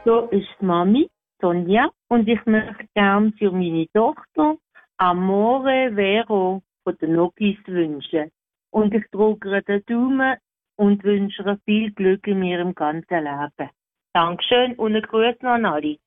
So ist die Mami, Sonja, und ich möchte gerne für meine Tochter Amore Vero von den Nogis wünschen. Und ich drücke ihr den Daumen und wünsche ihr viel Glück in ihrem ganzen Leben. Dankeschön und einen Gruß an alle.